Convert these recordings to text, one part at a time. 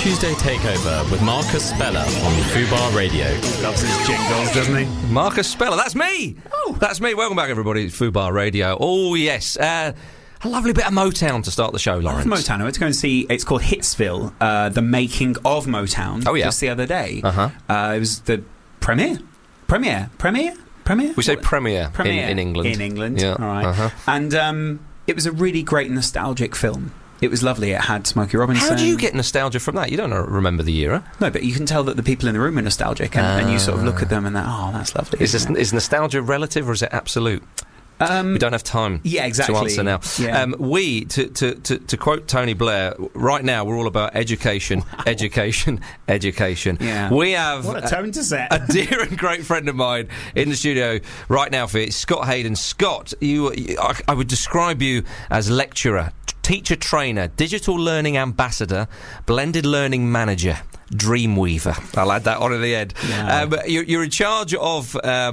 Tuesday Takeover with Marcus Speller on Fubar Radio. Loves his jingles, doesn't he? Marcus Speller, that's me! Oh, that's me. Welcome back, everybody. It's Fubar Radio. Oh, yes. A lovely bit of Motown to start the show, Lawrence. Motown. I went to go and see, it's called Hitsville, the making of Motown. Oh, yeah. Just the other day. Uh-huh. It was the premiere? We say premiere in England. In England, yeah. All right. Uh-huh. And it was a really great nostalgic film. It was lovely. It had Smokey Robinson. How do you get nostalgia from that? You don't remember the era. No, but you can tell that the people in the room are nostalgic, and you sort of look at them and that's lovely. Is nostalgia relative or is it absolute? We don't have time to answer now. Yeah. To quote Tony Blair, right now we're all about education, education. Yeah. We have what a tone to set. A dear and great friend of mine in the studio right now for it, Scott Hayden. Scott, I would describe you as lecturer, teacher trainer, digital learning ambassador, blended learning manager, Dreamweaver. I'll add that on at the end. Yeah. You're in charge of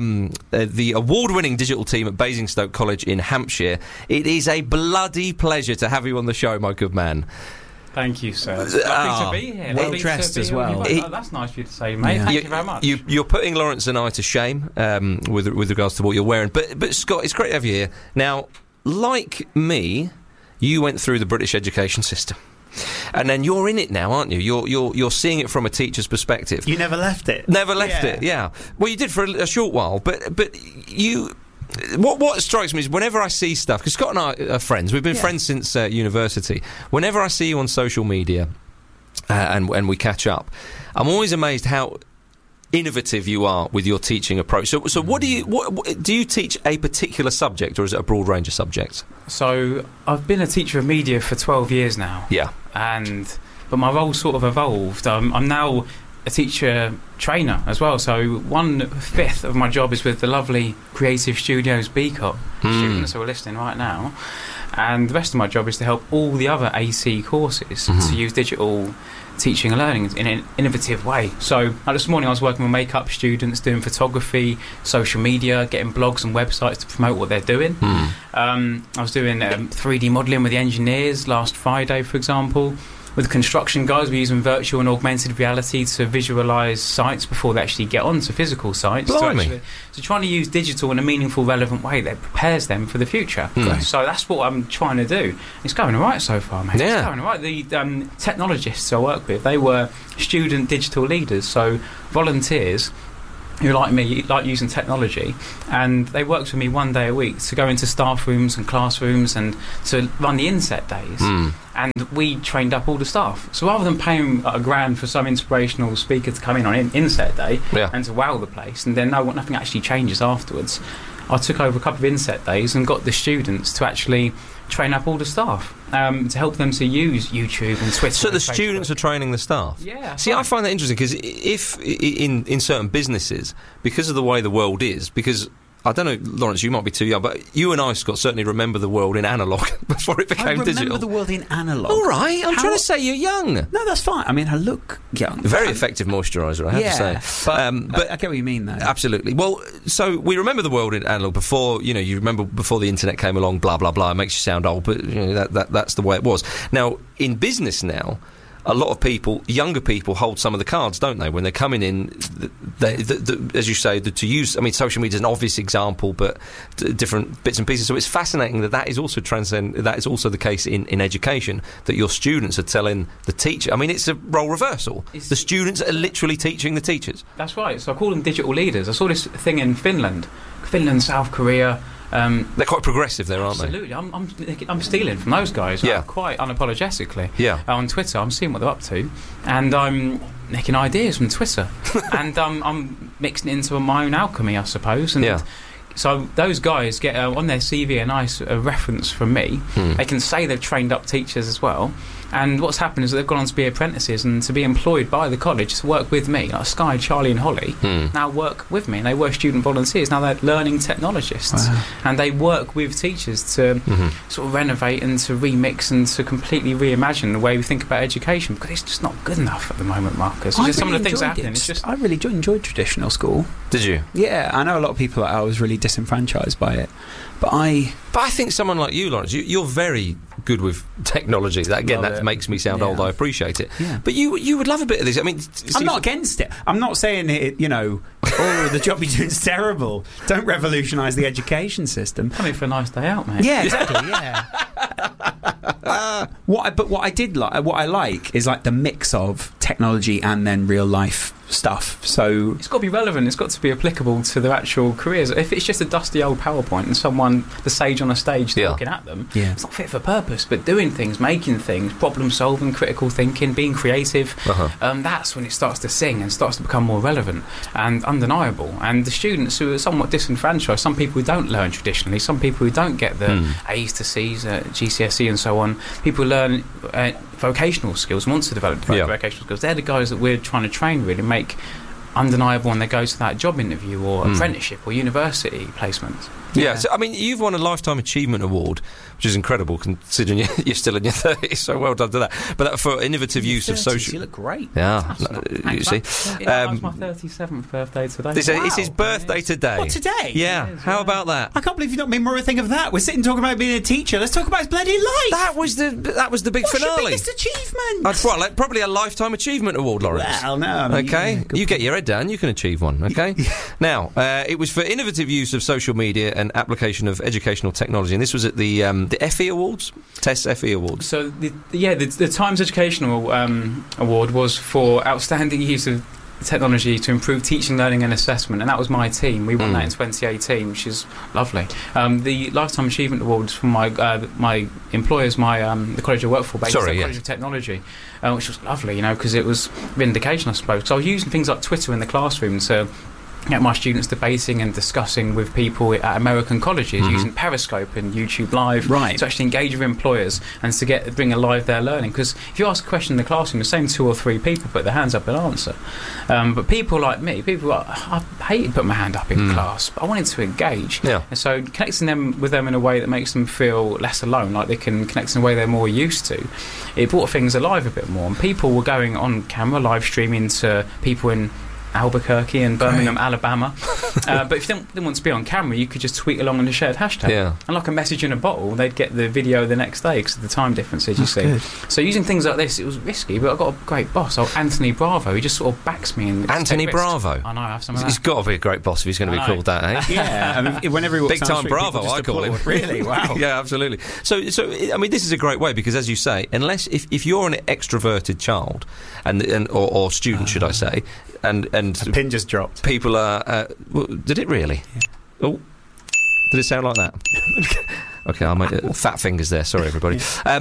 the award-winning digital team at Basingstoke College in Hampshire. It is a bloody pleasure to have you on the show, my good man. Thank you, sir. It's lovely to be here. Well dressed as well. That's nice of you to say, mate. Yeah. Thank you very much. You're putting Lawrence and I to shame with regards to what you're wearing. But Scott, it's great to have you here. Now, like me, you went through the British education system. And then you're in it now, aren't you? You're seeing it from a teacher's perspective. You never left it. Never left it. Yeah. Well, you did for a short while, but you. What strikes me is whenever I see stuff, because Scott and I are friends. We've been friends since university. Whenever I see you on social media, and we catch up, I'm always amazed how innovative you are with your teaching approach. So what do you teach a particular subject, or is it a broad range of subjects? So I've been a teacher of media for 12 years now. Yeah. But my role sort of evolved. I'm now a teacher trainer as well. So 1/5 of my job is with the lovely Creative Studios BCOT students who are listening right now. And the rest of my job is to help all the other AC courses to use digital teaching and learning in an innovative way. So this morning I was working with makeup students, doing photography, social media, getting blogs and websites to promote what they're doing. I was doing 3D modelling with the engineers last Friday, for example. With construction guys, we're using virtual and augmented reality to visualise sites before they actually get onto physical sites. Blimey. So trying to use digital in a meaningful, relevant way that prepares them for the future. So that's what I'm trying to do. It's going all right so far, mate. Yeah. It's going all right. The technologists I work with, they were student digital leaders, so volunteers who, like me, like using technology, and they worked with me one day a week to go into staff rooms and classrooms and to run the inset days. And we trained up all the staff. So rather than paying $1,000 for some inspirational speaker to come in on inset day and to wow the place, and then nothing actually changes afterwards, I took over a couple of inset days and got the students to actually train up all the staff to help them to use YouTube and Twitter. So the students are training the staff? Yeah. See, I find that interesting because if in certain businesses, because of the way the world is, because I don't know, Lawrence, you might be too young, but you and I, Scott, certainly remember the world in analogue before it became digital. I remember the world in analogue. All right, I'm trying to say you're young. No, that's fine. I mean, I look young. Very effective moisturiser, I have to say. But I get what you mean, though. Absolutely. Well, so we remember the world in analogue before, you remember before the internet came along, blah, blah, blah. It makes you sound old, but that's the way it was. Now, in business now, a lot of people, younger people, hold some of the cards, don't they? When they're coming in, as you say, to use. I mean, social media is an obvious example, but different bits and pieces. So it's fascinating that is also that is also the case in education. That your students are telling the teacher. I mean, it's a role reversal. The students are literally teaching the teachers. That's right. So I call them digital leaders. I saw this thing in Finland, South Korea. They're quite progressive there, aren't they? Absolutely. I'm stealing from those guys quite unapologetically. On Twitter, I'm seeing what they're up to, and I'm making ideas from Twitter, and I'm mixing it into my own alchemy, I suppose. And so those guys get on their CV a nice reference from me. They can say they've trained up teachers as well. And what's happened is that they've gone on to be apprentices and to be employed by the college to work with me. Like Sky, Charlie and Holly now work with me, and they were student volunteers. Now they're learning technologists. Wow. And they work with teachers to sort of renovate and to remix and to completely reimagine the way we think about education, because it's just not good enough at the moment, Marcus. Some of the things happening. I really enjoyed traditional school. Did you? Yeah, I know a lot of people I was really disenfranchised by it. But I think someone like you, Lawrence, you're very good with technology. That makes me sound old. I appreciate it. Yeah. But you would love a bit of this. I mean, I'm not against it. I'm not saying it. The job you're doing is terrible. Don't revolutionise the education system. Coming for a nice day out, mate. Yeah, exactly. Yeah. What I like is like the mix of technology and then real life stuff. So it's got to be relevant. It's got to be applicable to their actual careers. If it's just a dusty old PowerPoint and the sage on a stage talking at them, it's not fit for purpose. But doing things, making things, problem solving, critical thinking, being creative, that's when it starts to sing and starts to become more relevant and undeniable. And the students who are somewhat disenfranchised, some people who don't learn traditionally, some people who don't get the A's to C's, GCSE and so on, people learn vocational skills, want to develop vocational skills. They're the guys that we're trying to train, really make undeniable when they go to that job interview or apprenticeship or university placements. Yeah, so I mean, you've won a Lifetime Achievement Award, which is incredible considering you're still in your 30s, so well done to that. But that for innovative use of social... You look great. Yeah, you see. It was my 37th birthday today. It's his birthday today. What, today? Yeah, how about that? I can't believe you've not made more of a thing of that. We're sitting talking about being a teacher. Let's talk about his bloody life. That was the big What's finale. Your biggest achievement? Probably a Lifetime Achievement Award, Lawrence. Well, no. I mean, okay, you get your head down, you can achieve one, okay? Now, it was for innovative use of social media and application of educational technology, and this was at the FE Awards, TESS FE Awards. So, the Times Educational Award was for outstanding use of technology to improve teaching, learning and assessment, and that was my team. We won that in 2018, which is lovely. The Lifetime Achievement Awards from my employers, the college I work for, College of Technology, which was lovely, because it was vindication, I suppose. So I was using things like Twitter in the classroom to get my students debating and discussing with people at American colleges, using Periscope and YouTube Live to actually engage with employers and to bring alive their learning. Because if you ask a question in the classroom, the same 2 or 3 people put their hands up and answer. But people like me, I hated putting my hand up in class, but I wanted to engage. Yeah. And so connecting with them in a way that makes them feel less alone, like they can connect in a way they're more used to, it brought things alive a bit more. And people were going on camera, live streaming to people in Albuquerque and Birmingham, Alabama. But if you didn't want to be on camera, you could just tweet along on the shared hashtag. Yeah. And like a message in a bottle, they'd get the video the next day because of the time differences, you see. Good. So using things like this, it was risky, but I got a great boss, Anthony Bravo. He just sort of backs me. Anthony Bravo? I know, I have some of that. He's got to be a great boss if he's going to be called that, eh? Yeah. I mean, whenever he walks Big time Bravo, I call him. Really? Wow. Yeah, absolutely. So, I mean, this is a great way because, as you say, unless if you're an extroverted child or student, should I say, and a pin just dropped. People are. Did it really? Yeah. Oh, did it sound like that? Okay, I made fat fingers there. Sorry, everybody.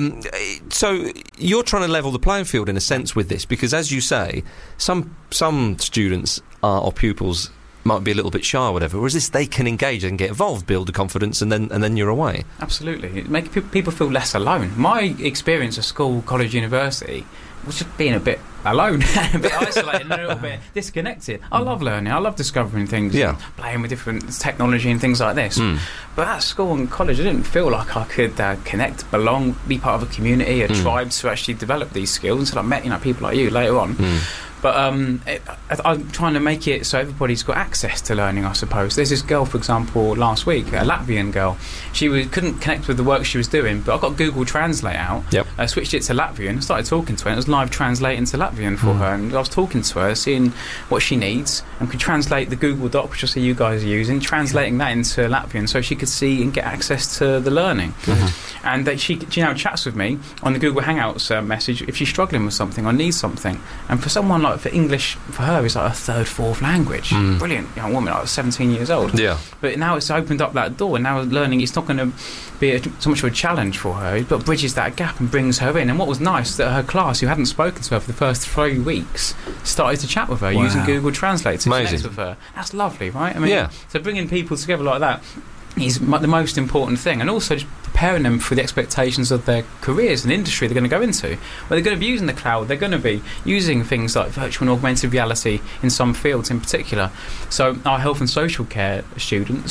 So you're trying to level the playing field in a sense with this because, as you say, some students or pupils might be a little bit shy or whatever, whereas this they can engage and get involved, build the confidence, and then you're away. Absolutely, it makes people feel less alone. My experience at school, college, university was just being a bit alone, a bit isolated, and a little bit disconnected. I love learning, I love discovering things, and playing with different technology and things like this. But at school and college, I didn't feel like I could connect, belong, be part of a community, a tribe to actually develop these skills until I met people like you later on. But I'm trying to make it so everybody's got access to learning, I suppose. There's this girl, for example, last week, a Latvian girl. She couldn't connect with the work she was doing, but I got Google Translate out, switched it to Latvian, started talking to her, and it was live translating to Latvian for her. And I was talking to her, seeing what she needs, and could translate the Google Doc, which I see you guys are using, translating that into Latvian so she could see and get access to the learning. And she now chats with me on the Google Hangouts message if she's struggling with something or needs something. And for someone like, for English, for her, is like a third, fourth language. Brilliant young woman, like 17 years old. Yeah. But now it's opened up that door, and now learning, it's not going to be so much of a challenge for her, but bridges that gap and brings her in. And what was nice, that her class, who hadn't spoken to her for the first 3 weeks, started to chat with her using Google Translate to connect with her. That's lovely, right? I mean, so bringing people together like that is the most important thing, and also just preparing them for the expectations of their careers and industry they're going to go into. Where they're going to be using the cloud, they're going to be using things like virtual and augmented reality in some fields in particular. So our health and social care students,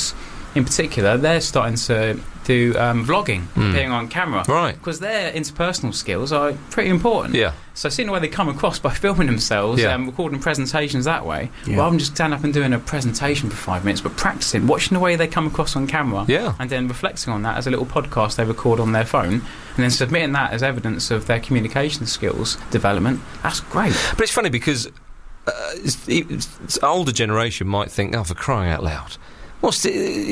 in particular, they're starting to do vlogging, appearing on camera, Right. because their interpersonal skills are pretty important. Yeah. So seeing the way they come across by filming themselves Yeah. and recording presentations that way, Yeah. rather than just standing up and doing a presentation for 5 minutes, but practicing, watching the way they come across on camera, Yeah. and then reflecting on that as a little podcast they record on their phone, and then submitting that as evidence of their communication skills development, that's great. But it's funny because it's older generation might think, oh, for crying out loud. What's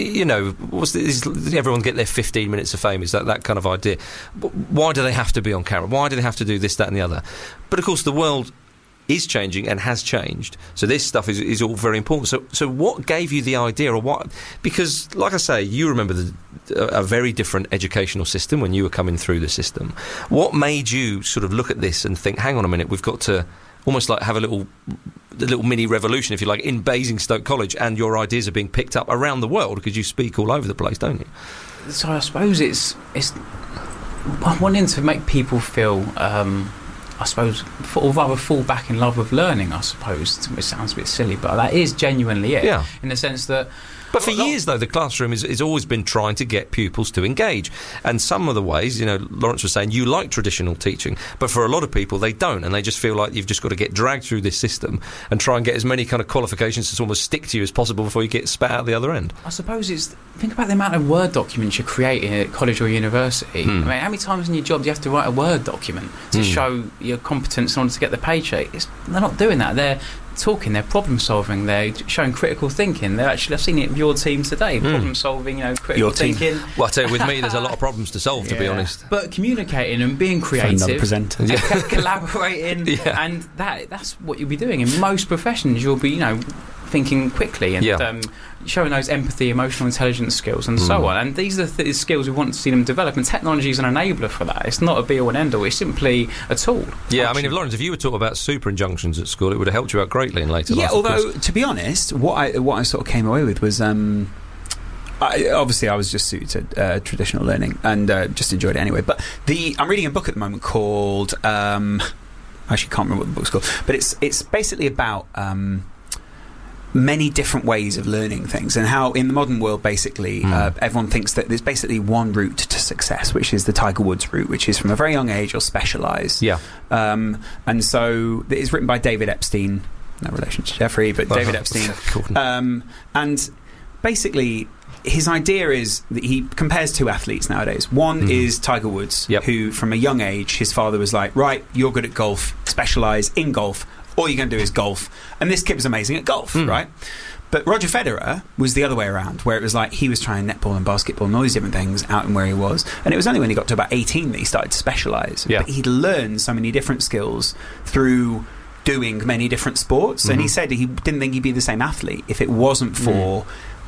everyone get their 15 minutes of fame? Is that kind of idea? Why do they have to be on camera? Why do they have to do this, that and the other? But of course the world is changing and has changed. So this stuff is all very important. So what gave you the idea, or what? Because, like I say, you remember a very different educational system when you were coming through the system. What made you sort of look at this and think, hang on a minute, we've got to almost like have a little mini revolution, if you like, in Basingstoke College, and your ideas are being picked up around the world because you speak all over the place, don't you? So I suppose it's wanting to make people feel, I suppose, or rather fall back in love with learning, I suppose. It sounds a bit silly, but that is genuinely it. Yeah. In the sense that... But for years, though, the classroom has always been trying to get pupils to engage. And some of the ways, Lawrence was saying, you like traditional teaching, but for a lot of people, they don't. And they just feel like you've just got to get dragged through this system and try and get as many kind of qualifications to almost stick to you as possible before you get spat out the other end. I suppose think about the amount of Word documents you're creating at college or university. I mean, how many times in your job do you have to write a Word document to show your competence in order to get the paycheck? They're not doing that. They're talking, they're problem solving, they're showing critical thinking. They're actually, I've seen it with your team today, problem solving, critical thinking. Well, I tell you, with me, there's a lot of problems to solve, to be honest. But communicating and being creative, another presenter, collaborating, and that's what you'll be doing. In most professions, you'll be, thinking quickly and showing those empathy, emotional intelligence skills and so on. And these are the skills we want to see them develop, and technology is an enabler for that. It's not a be-all and end-all, it's simply a tool. Yeah, I mean, if you were taught about super injunctions at school, it would have helped you out greatly in later life. Yeah, although, to be honest, what I sort of came away with was... obviously, I was just suited to traditional learning and just enjoyed it anyway. But I'm reading a book at the moment called... I actually can't remember what the book's called. But it's basically about... many different ways of learning things, and how in the modern world basically everyone thinks that there's basically one route to success, which is the Tiger Woods route, which is from a very young age you'll specialise. And so it's written by David Epstein, no relation to Jeffrey, but David Epstein. And basically his idea is that he compares two athletes nowadays. One is Tiger Woods, who from a young age his father was like, right, you're good at golf, specialise in golf, all you're going to do is golf. And this kid was amazing at golf, right? But Roger Federer was the other way around, where it was like he was trying netball and basketball and all these different things out in where he was. And it was only when he got to about 18 that he started to specialise. But he'd learned so many different skills through doing many different sports. And he said he didn't think he'd be the same athlete if it wasn't for...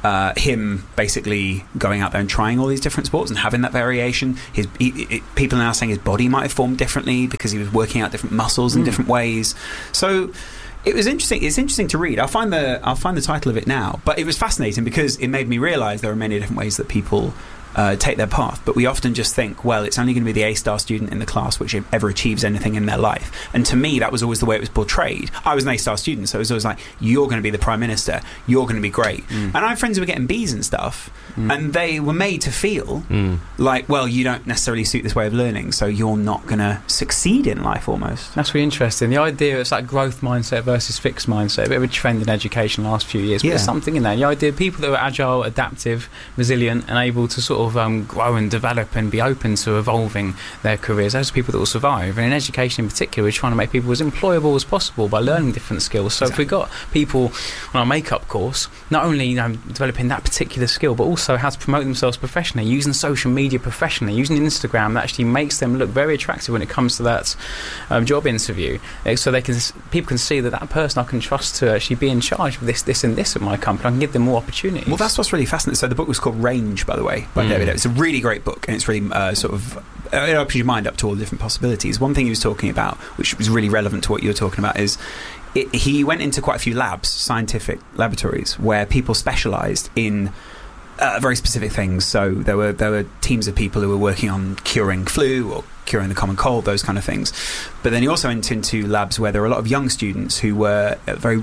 him basically going out there and trying all these different sports and having that variation. People are now saying his body might have formed differently because he was working out different muscles in different ways. So it was interesting. It's interesting to read. I'll find the title of it now. But it was fascinating because it made me realise there are many different ways that people take their path, but we often just think, well, it's only going to be the A-star student in the class which ever achieves anything in their life. And to me, that was always the way it was portrayed. I was an A-star student, so it was always like, you're going to be the Prime Minister, you're going to be great. And I have friends who were getting B's and stuff, and they were made to feel like, well, you don't necessarily suit this way of learning, so you're not going to succeed in life almost. That's really interesting. The idea is like growth mindset versus fixed mindset, a bit of a trend in education the last few years, but there's something in there. The idea of people that are agile, adaptive, resilient, and able to sort of grow and develop and be open to evolving their careers, those are people that will survive. And in education in particular, we're trying to make people as employable as possible by learning different skills. So if we've got people on our makeup course not only developing that particular skill, but also how to promote themselves professionally, using social media professionally, using Instagram, that actually makes them look very attractive when it comes to that job interview, so people can see that person I can trust to actually be in charge of this and this at my company. I can give them more opportunities. Well, that's what's really fascinating. So the book was called Range, by the way, by David. It's a really great book, and it's really it opens your mind up to all the different possibilities. One thing he was talking about, which was really relevant to what you were talking about, is he went into quite a few labs, scientific laboratories, where people specialised in very specific things. So there were teams of people who were working on curing flu or curing the common cold, those kind of things. But then he also went into labs where there were a lot of young students who were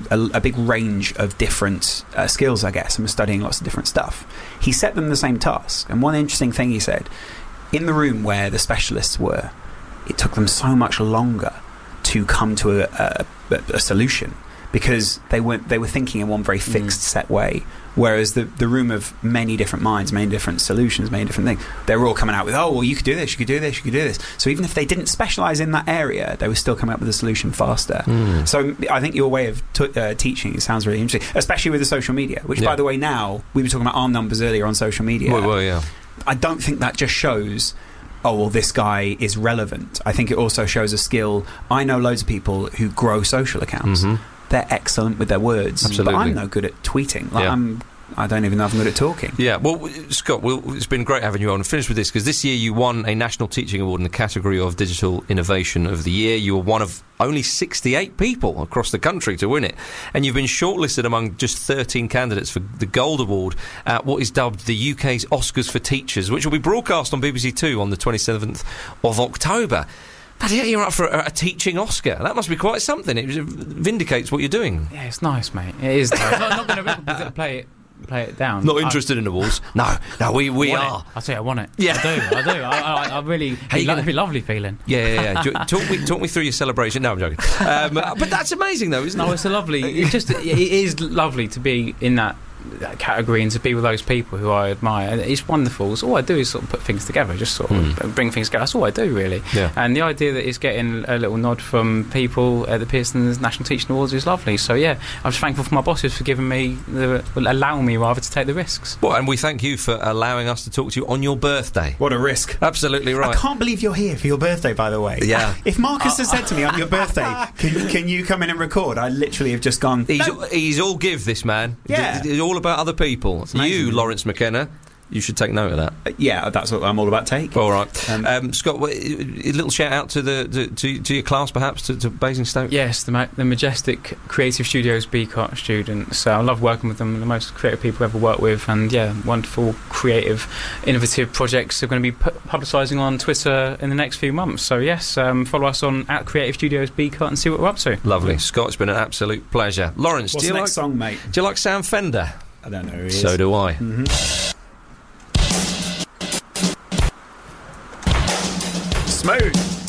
a big range of different skills, I guess, and were studying lots of different stuff. He set them the same task. And one interesting thing he said, in the room where the specialists were, it took them so much longer to come to a solution, because they were thinking in one very fixed, set way. Whereas the room of many different minds, many different solutions, many different things, they were all coming out with, oh, well, you could do this, you could do this, you could do this. So even if they didn't specialise in that area, they were still coming up with a solution faster. So I think your way of teaching sounds really interesting, especially with the social media, which, by the way, now, we were talking about our numbers earlier on social media. Well, yeah. I don't think that just shows, oh, well, this guy is relevant. I think it also shows a skill. I know loads of people who grow social accounts. They're excellent with their words. Absolutely. But I'm no good at tweeting. I don't even know if I'm good at talking. Yeah, well, Scott, it's been great having you on. And finish with this, because this year you won a National Teaching Award in the category of Digital Innovation of the Year. You were one of only 68 people across the country to win it. And you've been shortlisted among just 13 candidates for the Gold Award at what is dubbed the UK's Oscars for Teachers, which will be broadcast on BBC Two on the 27th of October. But yeah, you're up for a teaching Oscar. That must be quite something. It vindicates what you're doing. Yeah, it's nice, mate. It is nice. not going to play it down. Not interested in awards. No, we are. I'll tell you, I want it. Yeah. I do. I really... It'd be a lovely feeling. Yeah. Talk me through your celebration. No, I'm joking. But that's amazing, though, isn't it? No, it's a lovely... it is lovely to be in that category and to be with those people who I admire. It's wonderful. So all I do is sort of put things together, just sort of bring things together. That's all I do, really. Yeah. And the idea that it's getting a little nod from people at the Pearson's National Teaching Awards is lovely. So yeah, I'm just thankful for my bosses for giving me allowing me rather to take the risks. Well, and we thank you for allowing us to talk to you on your birthday. What a risk. Absolutely right. I can't believe you're here for your birthday, by the way. Yeah. If Marcus has said to me on your birthday, can you come in and record? I literally have just gone... He's all give, this man. Yeah. It's all about other people. You, Lawrence McKenna, you should take note of that. Yeah, that's what I'm all about. All right. Scott, a little shout out to to your class, perhaps, to Basingstoke. Yes, the Majestic Creative Studios BCOT students. I love working with them. They're the most creative people I've ever worked with, and yeah, wonderful, creative, innovative projects are going to be publicising on Twitter in the next few months. So yes, follow us on @Creative Studios BCOT and see what we're up to. Lovely. Scott, it's been an absolute pleasure. Lawrence, what's the next song, mate? Do you like Sam Fender? I don't know who he is. So do I. Smooth.